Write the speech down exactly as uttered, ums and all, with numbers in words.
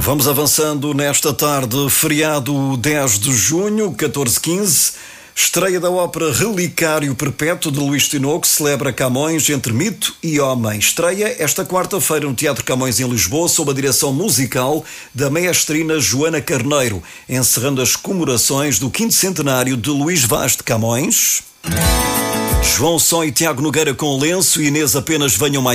Vamos avançando nesta tarde, feriado dez de junho, catorze quinze, estreia da ópera Relicário Perpétuo de Luís Tinoco, celebra Camões entre mito e homem. Estreia esta quarta-feira no Teatro Camões em Lisboa, sob a direção musical da maestrina Joana Carneiro, encerrando as comemorações do quinto centenário de Luís Vaz de Camões. João Som e Tiago Nogueira com lenço e Inês Apenas Venham Mais